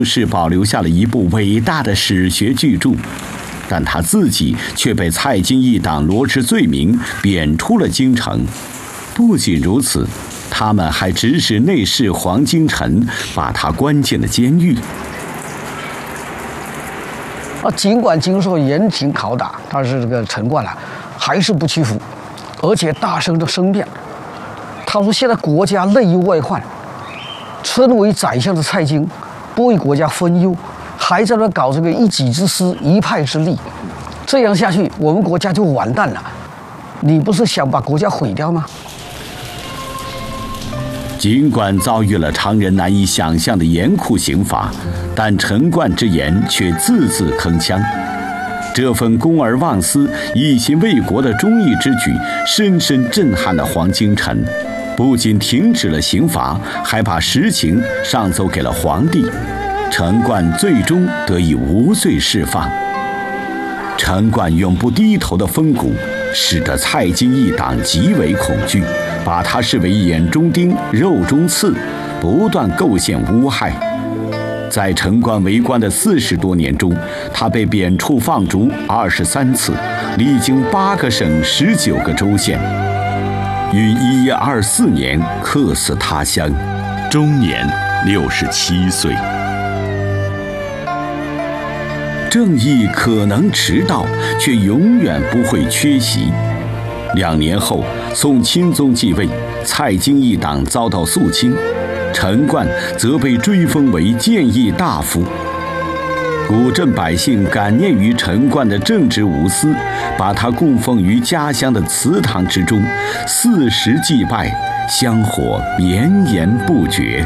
是保留下了一部伟大的史学巨著，但他自己却被蔡京一党罗织罪名，贬出了京城。不仅如此，他们还指使内侍黄京臣把他关进了监狱。 尽管经受严刑拷打，但是这个陈冠还是不屈服，而且大声的申辩。他说：“现在国家内忧外患，身为宰相的蔡京不为国家分忧，还在那搞这个一己之私、一派之利，这样下去，我们国家就完蛋了。你不是想把国家毁掉吗？” 尽管遭遇了常人难以想象的严酷刑罚，但陈冠之言却字字铿锵。这份公而忘私、一心为国的忠义之举，深深震撼了黄京臣。不仅停止了刑罚，还把实情上奏给了皇帝。陈冠最终得以无罪释放。陈冠永不低头的风骨，使得蔡京一党极为恐惧，把他视为眼中钉、肉中刺，不断构陷诬害。在陈冠为官的40多年中，他被贬黜放逐23次，历经8个省、19个州县。于1124年客死他乡，终年67岁。正义可能迟到，却永远不会缺席。2年后，宋钦宗继位，蔡京一党遭到肃清，陈冠则被追封为谏议大夫。古镇百姓感念于陈冠的正直无私，把他供奉于家乡的祠堂之中，40祭拜，香火绵延不绝。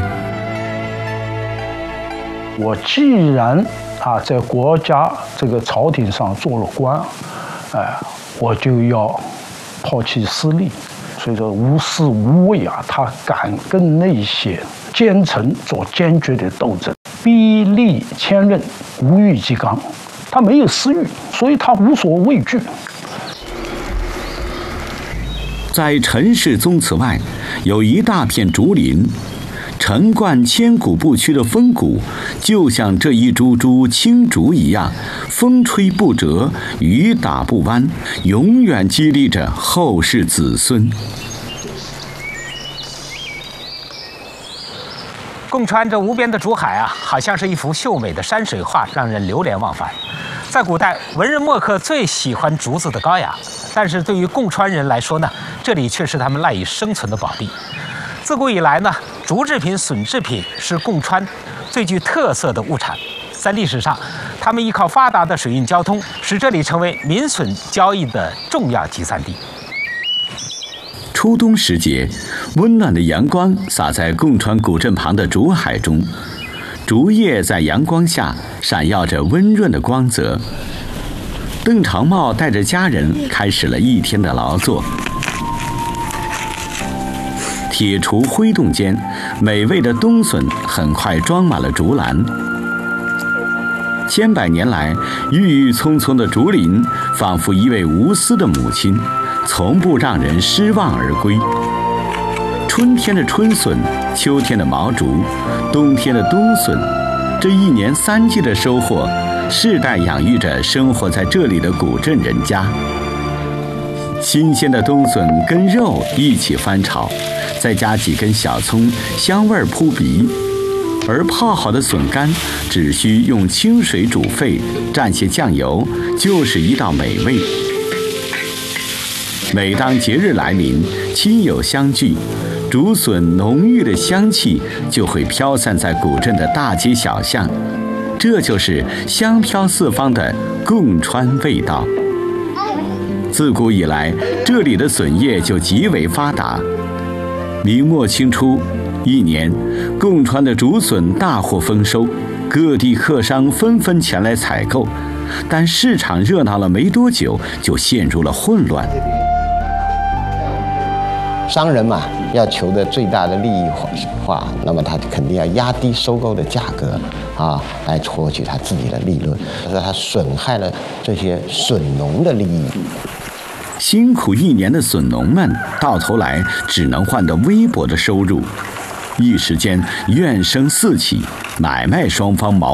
我既然在国家这个朝廷上做了官，我就要抛弃私利，所以说无私无畏他敢跟那些奸臣做坚决的斗争，逼利千仞，无欲即刚。他没有私欲，所以他无所畏惧。 在陈氏宗祠外，有一大片竹林。陈冠千古不屈的风骨，就像这一株株青竹一样，风吹不折，雨打不弯，永远激励着后世子孙。 共穿着无边的竹海好像是一幅秀美的山水画，让人流连忘返。在古代，文人墨客最喜欢竹子的高雅，但是对于共川人来说呢，这里却是他们赖以生存的宝地。自古以来呢，竹制品、笋制品是共川最具特色的物产。在历史上，他们依靠发达的水运交通，使这里成为民笋交易的重要集散地。 初冬时节，温暖的阳光洒在共川古镇旁的竹海中，竹叶在阳光下闪耀着温润的光泽。邓长茂带着家人开始了一天的劳作。铁锄挥动间，美味的冬笋很快装满了竹篮。千百年来，郁郁葱葱的竹林，仿佛一位无私的母亲，从不让人失望而归。春天的春笋，秋天的毛竹，冬天的冬笋，这一年3季的收获，世代养育着生活在这里的古镇人家。新鲜的冬笋跟肉一起翻炒，再加几根小葱，香味扑鼻。而泡好的笋干只需用清水煮沸，蘸些酱油，就是一道美味。每当节日来临，亲友相聚，竹笋浓郁的香气就会飘散在古镇的大街小巷，这就是香飘四方的共川味道。自古以来，这里的笋业就极为发达。明末清初，一年，共川的竹笋大获丰收，各地客商纷纷前来采购，但市场热闹了没多久，就陷入了混乱。 商人嘛，要求的最大的利益化，那么他肯定要压低收购的价格来获取他自己的利润，所以他损害了这些笋农的利益。 辛苦1年的笋农们，到头来只能换得微薄的收入，一时间怨声四起，买卖双方矛